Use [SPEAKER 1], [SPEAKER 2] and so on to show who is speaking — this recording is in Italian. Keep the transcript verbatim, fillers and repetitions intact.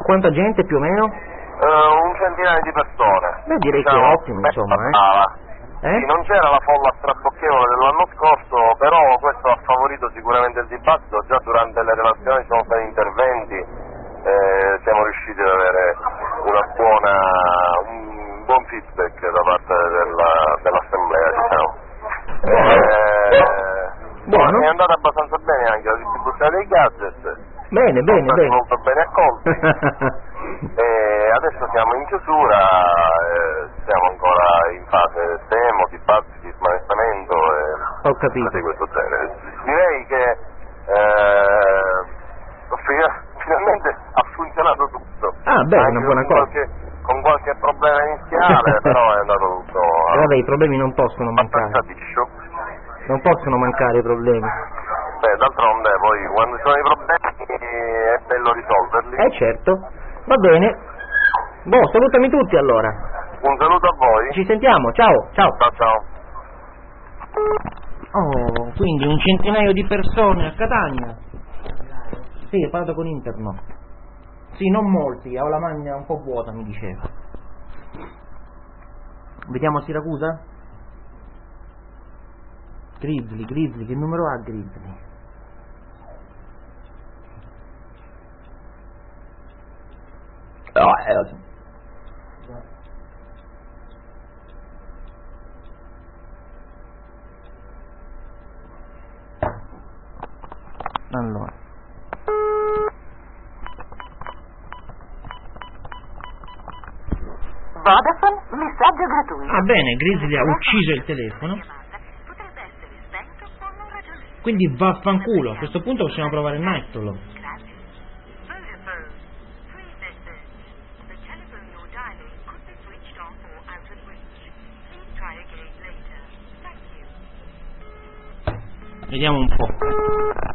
[SPEAKER 1] quanta gente più o meno?
[SPEAKER 2] Uh, un centinaio di persone.
[SPEAKER 1] Beh, direi
[SPEAKER 2] diciamo,
[SPEAKER 1] che è ottimo, insomma, eh.
[SPEAKER 2] Eh? Sì, non c'era la folla strabocchevole dell'anno scorso, però questo ha favorito sicuramente il dibattito. Già durante le relazioni ci sono stati interventi, eh, siamo riusciti ad avere una buona, un buon feedback da parte della, dell'assemblea, diciamo. Eh,
[SPEAKER 1] Buono.
[SPEAKER 2] È andata abbastanza bene anche la distribuzione dei gadget.
[SPEAKER 1] Bene, bene,
[SPEAKER 2] sono stati
[SPEAKER 1] bene.
[SPEAKER 2] molto bene accolti. E adesso siamo in chiusura, eh, siamo ancora in fase demo, dibattiti, smanettamento e
[SPEAKER 1] Ho capito.
[SPEAKER 2] cose di questo genere. Direi che eh, finalmente ha funzionato tutto.
[SPEAKER 1] Ah, beh,
[SPEAKER 2] Anche
[SPEAKER 1] una buona
[SPEAKER 2] con
[SPEAKER 1] cosa.
[SPEAKER 2] Qualche, con qualche problema iniziale, però è andato tutto.
[SPEAKER 1] E vabbè, i problemi non possono mancare.
[SPEAKER 2] abbastanza liscio.
[SPEAKER 1] Non possono mancare i problemi.
[SPEAKER 2] Beh, d'altronde poi quando ci sono i problemi è bello risolverli.
[SPEAKER 1] Eh certo. Va bene. Boh, salutami tutti allora.
[SPEAKER 2] Un saluto a voi.
[SPEAKER 1] Ci sentiamo, ciao, ciao.
[SPEAKER 2] Ciao ciao.
[SPEAKER 1] Oh, quindi un centinaio di persone a Catania. Sì, ho parlato con Interno. Sì, non molti, ho la magna un po' vuota, mi diceva. Vediamo Siracusa? Grizzly, Grizzly, che numero ha Grizzly? Oh, eh, allora.
[SPEAKER 3] Vodafone, messaggio gratuito.
[SPEAKER 1] Ah bene, Grizzly ha ucciso il telefono. Quindi vaffanculo, a questo punto possiamo provare Nightclaw. Vediamo un po'.